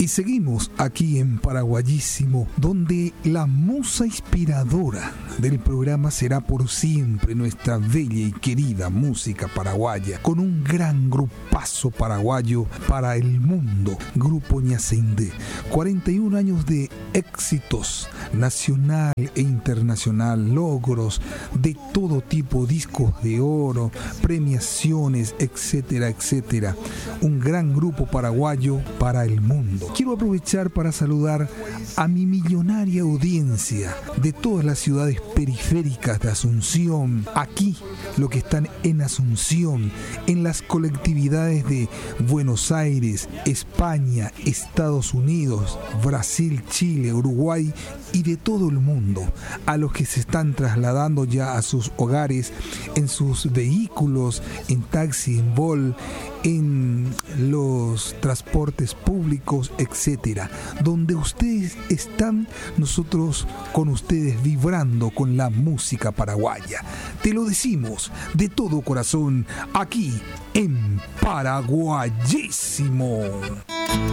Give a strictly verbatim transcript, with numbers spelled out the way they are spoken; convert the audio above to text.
Y seguimos aquí en Paraguayísimo, donde la musa inspiradora del programa será por siempre nuestra bella y querida música paraguaya, con un gran grupazo paraguayo para el mundo, Grupo Ñacindé. cuarenta y un años de éxitos nacional e internacional, logros de todo tipo, discos de oro, premiaciones, etcétera, etcétera. Un gran grupo paraguayo para el mundo. Quiero aprovechar para saludar a mi millonaria audiencia de todas las ciudades periféricas de Asunción, aquí, lo que están en Asunción, en las colectividades de Buenos Aires, España, Estados Unidos, Brasil, Chile, Uruguay y de todo el mundo, a los que se están trasladando ya a sus hogares, en sus vehículos, en taxi, en Vol, en los transportes públicos, etcétera. Donde ustedes están, nosotros con ustedes vibrando con la música paraguaya. Te lo decimos de todo corazón aquí en Paraguayísimo.